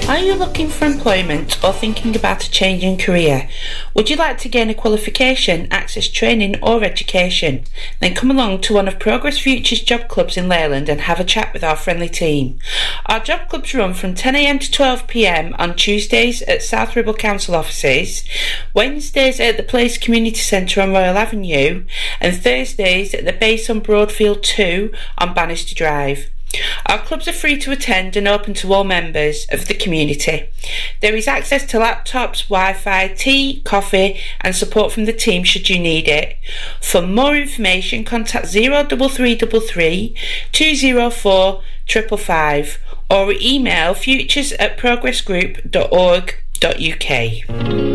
Are you looking for employment or thinking about a change in career? Would you like to gain a qualification, access training or education? Then come along to one of Progress Future's job clubs in Leyland and have a chat with our friendly team. Our job clubs run from 10 a.m. to 12 p.m. on Tuesdays at South Ribble Council offices, Wednesdays at the Place Community Centre on Royal Avenue, and Thursdays at the base on Broadfield 2 on Bannister Drive. Our clubs are free to attend and open to all members of the community. There is access to laptops, Wi-Fi, tea, coffee and support from the team should you need it. For more information, contact 03333 204 555 or email futures@progressgroup.org.uk.